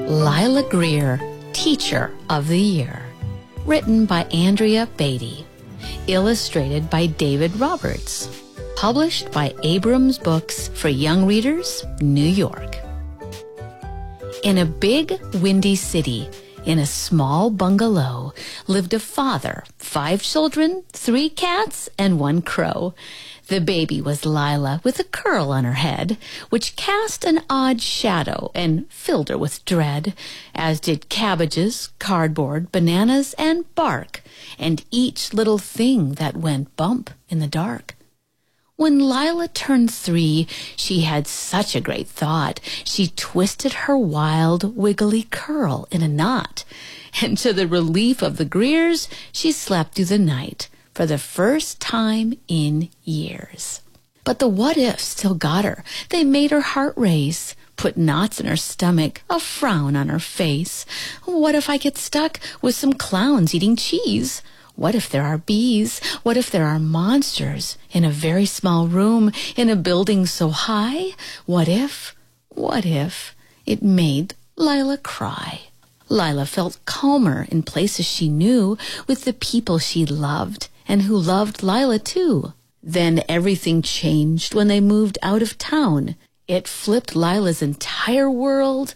Lila Greer, Teacher of the Year. Written by Andrea Beatty. Illustrated by David Roberts. Published by Abrams Books for Young Readers, New York. In a big, windy city, in a small bungalow, lived a father, 5 children, 3 cats, and 1 crow. The baby was Lila, with a curl on her head, which cast an odd shadow and filled her with dread, as did cabbages, cardboard, bananas, and bark, and each little thing that went bump in the dark. When Lila turned 3, she had such a great thought. She twisted her wild, wiggly curl in a knot, and to the relief of the Greers, she slept through the night for the first time in years. But the what-ifs still got her. They made her heart race, put knots in her stomach, a frown on her face. What if I get stuck with some clowns eating cheese? What if there are bees? What if there are monsters in a very small room in a building so high? What if? It made Lila cry. Lila felt calmer in places she knew, with the people she loved and who loved Lila too. Then everything changed when they moved out of town. It flipped Lila's entire world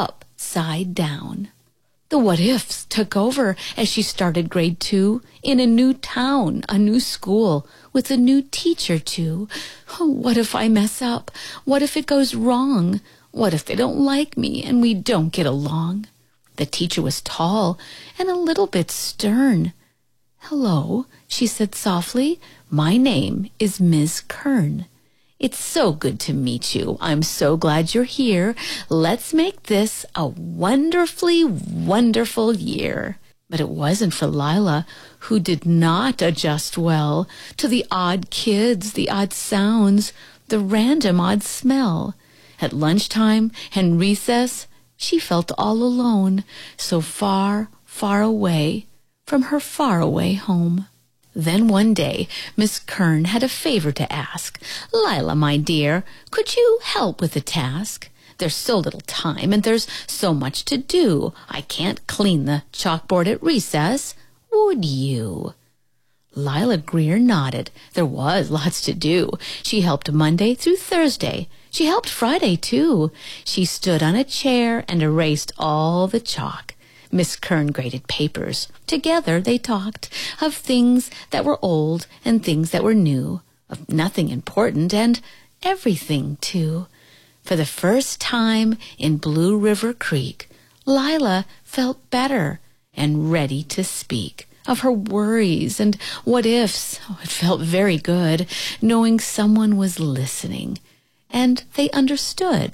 upside down. The what-ifs took over as she started grade 2 in a new town, a new school, with a new teacher too. Oh, what if I mess up? What if it goes wrong? What if they don't like me and we don't get along? The teacher was tall and a little bit stern. "Hello," she said softly. "My name is Ms. Kern. It's so good to meet you. I'm so glad you're here. Let's make this a wonderfully wonderful year." But it wasn't for Lila, who did not adjust well to the odd kids, the odd sounds, the random odd smell. At lunchtime and recess, she felt all alone, so far, far away from her faraway home. Then one day, Miss Kern had a favor to ask. "Lila, my dear, could you help with a task? There's so little time and there's so much to do. I can't clean the chalkboard at recess. Would you?" Lila Greer nodded. There was lots to do. She helped Monday through Thursday. She helped Friday, too. She stood on a chair and erased all the chalk. Miss Kern graded papers. Together they talked of things that were old and things that were new, of nothing important and everything, too. For the first time in Blue River Creek, Lila felt better and ready to speak of her worries and what-ifs. Oh, it felt very good, knowing someone was listening, and they understood.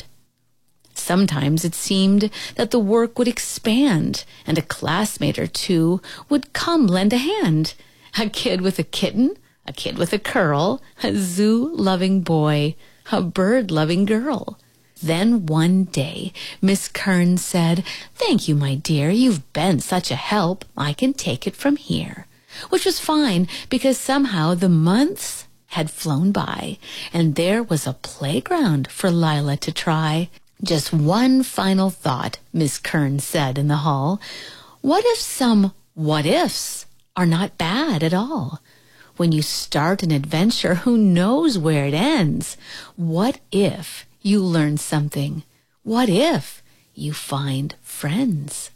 Sometimes it seemed that the work would expand, and a classmate or two would come lend a hand. A kid with a kitten, a kid with a curl, a zoo-loving boy, a bird-loving girl. Then one day, Miss Kern said, "Thank you, my dear. You've been such a help. I can take it from here." Which was fine, because somehow the months had flown by, and there was a playground for Lila to try. "Just one final thought," Miss Kern said in the hall. "What if some what-ifs are not bad at all? When you start an adventure, who knows where it ends? What if you learn something? What if you find friends?"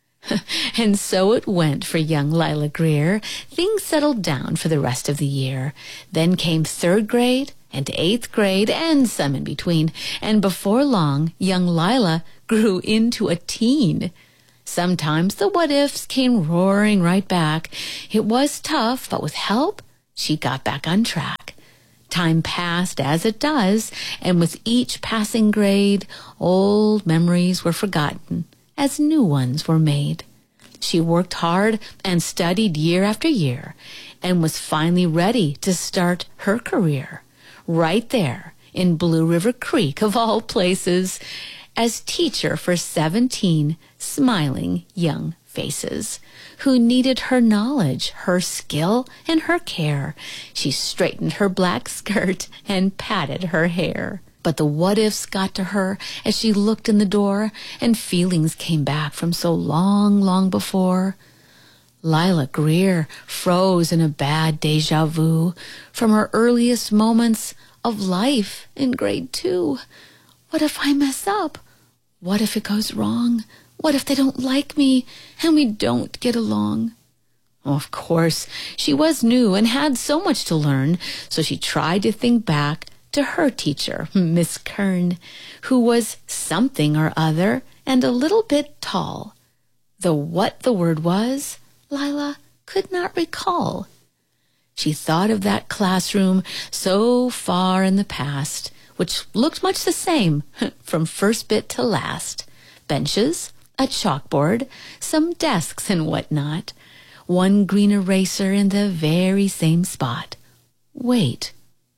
And so it went for young Lila Greer. Things settled down for the rest of the year. Then came 3rd grade and 8th grade and some in between. And before long, young Lila grew into a teen. Sometimes the what-ifs came roaring right back. It was tough, but with help, she got back on track. Time passed as it does, and with each passing grade, old memories were forgotten as new ones were made. She worked hard and studied year after year, and was finally ready to start her career, right there in Blue River Creek, of all places, as teacher for 17 smiling young faces who needed her knowledge, her skill, and her care. She straightened her black skirt and patted her hair. But the what-ifs got to her as she looked in the door, and feelings came back from so long, long before. Lila Greer froze in a bad déjà vu from her earliest moments of life in grade 2. What if I mess up? What if it goes wrong? What if they don't like me and we don't get along? Of course, she was new and had so much to learn, so she tried to think back to her teacher, Miss Kern, who was something or other and a little bit tall. Though what the word was, Lila could not recall. She thought of that classroom so far in the past, which looked much the same from first bit to last. Benches, a chalkboard, some desks and whatnot. One green eraser in the very same spot. Wait.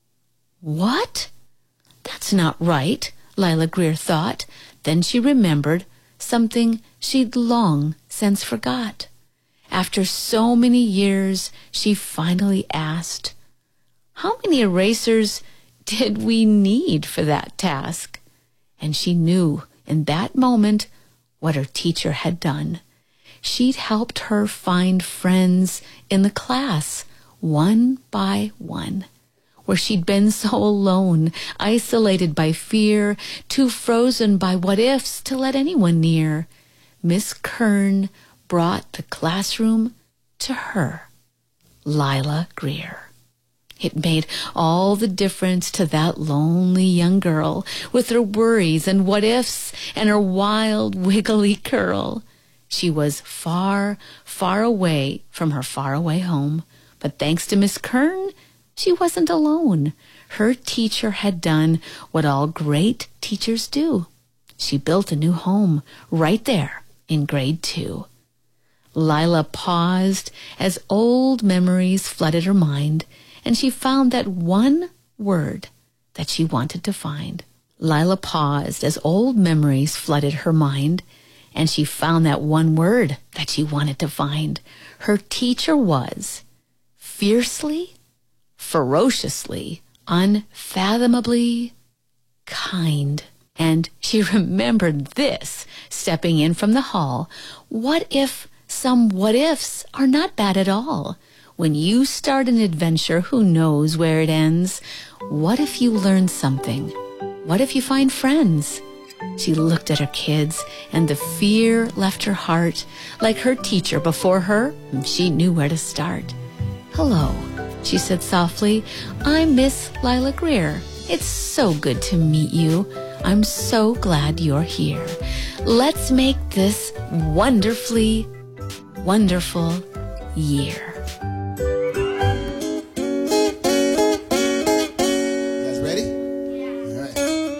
What? That's not right, Lila Greer thought. Then she remembered something she'd long since forgot. After so many years, she finally asked, how many erasers did we need for that task? And she knew in that moment what her teacher had done. She'd helped her find friends in the class, one by one, where she'd been so alone, isolated by fear, too frozen by what-ifs to let anyone near. Miss Kern brought the classroom to her, Lila Greer. It made all the difference to that lonely young girl with her worries and what-ifs and her wild, wiggly curl. She was far, far away from her faraway home, but thanks to Miss Kern, she wasn't alone. Her teacher had done what all great teachers do. She built a new home right there in grade 2. Lila paused as old memories flooded her mind, and she found that one word that she wanted to find. Lila paused as old memories flooded her mind, and she found that one word that she wanted to find. Her teacher was fiercely, ferociously, unfathomably kind. And she remembered this, stepping in from the hall. What if some what-ifs are not bad at all? When you start an adventure, who knows where it ends? What if you learn something? What if you find friends? She looked at her kids, and the fear left her heart. Like her teacher before her, she knew where to start. Hello, she said softly. I'm Miss Lila Greer. It's so good to meet you. I'm so glad you're here. Let's make this wonderfully wonderful year.